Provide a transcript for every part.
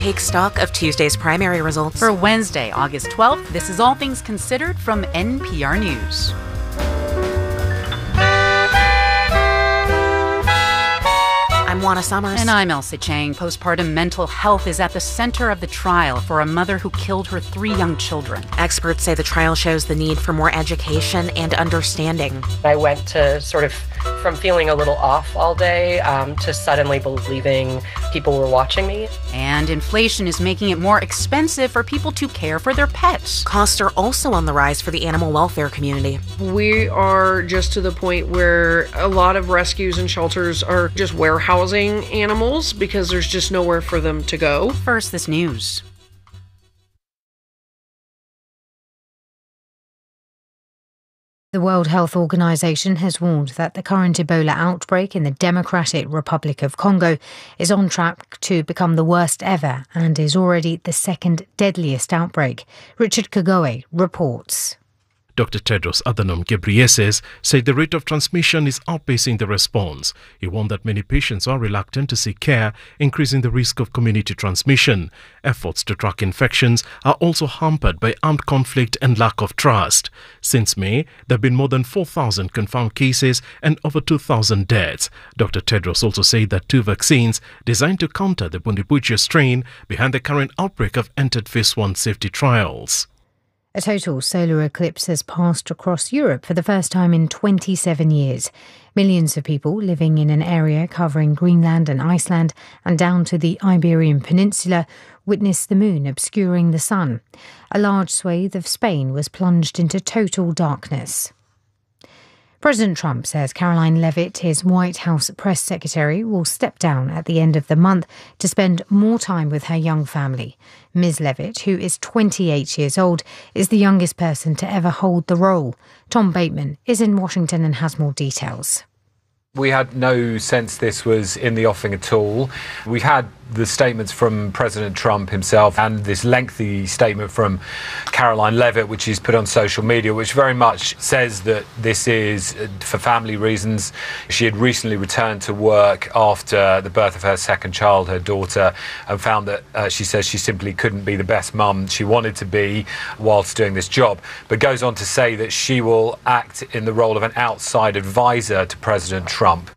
Take stock of Tuesday's primary results. For Wednesday, August 12th, this is All Things Considered from NPR News. I'm Juana Summers. And I'm Elsa Chang. Postpartum mental health is at the center of the trial for a mother who killed her 3 young children. Experts say the trial shows the need for more education and understanding. I went to sort of from feeling a little off all day to suddenly believing people were watching me. And inflation is making it more expensive for people to care for their pets. Costs are also on the rise for the animal welfare community. We are just to the point where a lot of rescues and shelters are just warehousing animals because there's just nowhere for them to go. First, this news. The World Health Organization has warned that the current Ebola outbreak in the Democratic Republic of Congo is on track to become the worst ever and is already the second deadliest outbreak. Richard Kagoe reports. Dr. Tedros Adhanom Ghebreyesus said the rate of transmission is outpacing the response. He warned that many patients are reluctant to seek care, increasing the risk of community transmission. Efforts to track infections are also hampered by armed conflict and lack of trust. Since May, there have been more than 4,000 confirmed cases and over 2,000 deaths. Dr. Tedros also said that 2 vaccines designed to counter the Bundibugyo strain behind the current outbreak have entered phase 1 safety trials. A total solar eclipse has passed across Europe for the first time in 27 years. Millions of people living in an area covering Greenland and Iceland and down to the Iberian Peninsula witnessed the moon obscuring the sun. A large swathe of Spain was plunged into total darkness. President Trump says Caroline Leavitt, his White House press secretary, will step down at the end of the month to spend more time with her young family. Ms. Leavitt, who is 28 years old, is the youngest person to ever hold the role. Tom Bateman is in Washington and has more details. We had no sense this was in the offing at all. We've had the statements from President Trump himself and this lengthy statement from Caroline Leavitt, which he's put on social media, which very much says that this is for family reasons. She had recently returned to work after the birth of her second child, her daughter, and found that she says she simply couldn't be the best mum she wanted to be whilst doing this job, but goes on to say that she will act in the role of an outside advisor to President Trump.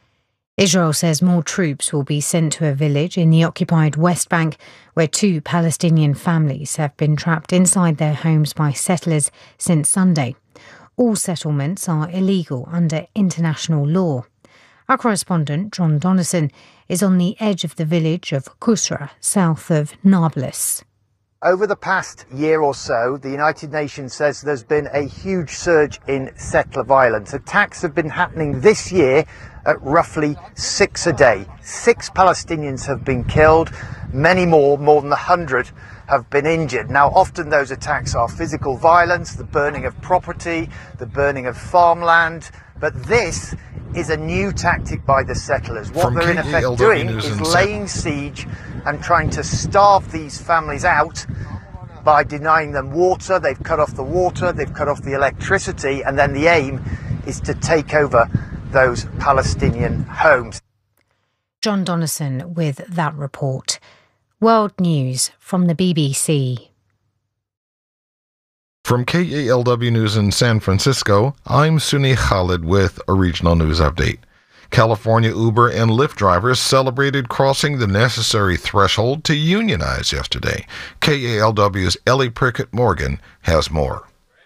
Israel says more troops will be sent to a village in the occupied West Bank where 2 Palestinian families have been trapped inside their homes by settlers since Sunday. All settlements are illegal under international law. Our correspondent, John Donison, is on the edge of the village of Kusra, south of Nablus. Over the past year or so, the United Nations says there's been a huge surge in settler violence. Attacks have been happening this year at roughly 6 a day. 6 Palestinians have been killed, many more than 100 have been injured. Now, often those attacks are physical violence, the burning of property, the burning of farmland, but this is a new tactic by the settlers. What they're in effect doing is laying siege and trying to starve these families out by denying them water. They've cut off the water, they've cut off the electricity, and then the aim is to take over those Palestinian homes. John Donison with that report. World News from the BBC. From KALW News in San Francisco, I'm Suni Khalid with a regional news update. California Uber and Lyft drivers celebrated crossing the necessary threshold to unionize yesterday. KALW's Ellie Prickett Morgan has more.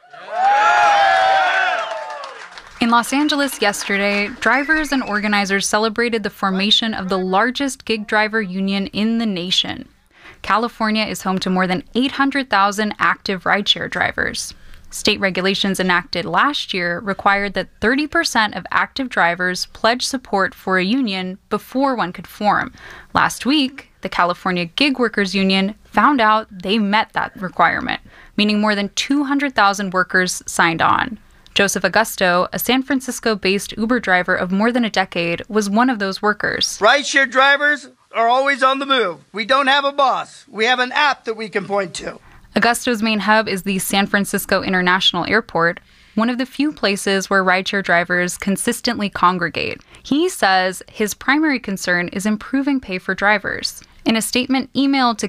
In Los Angeles yesterday, drivers and organizers celebrated the formation of the largest gig driver union in the nation. California is home to more than 800,000 active rideshare drivers. State regulations enacted last year required that 30% of active drivers pledge support for a union before one could form. Last week, the California Gig Workers Union found out they met that requirement, meaning more than 200,000 workers signed on. Joseph Augusto, a San Francisco-based Uber driver of more than a decade, was one of those workers. Rideshare drivers are always on the move. We don't have a boss. We have an app that we can point to. Augusto's main hub is the San Francisco International Airport, one of the few places where rideshare drivers consistently congregate. He says his primary concern is improving pay for drivers. In a statement emailed to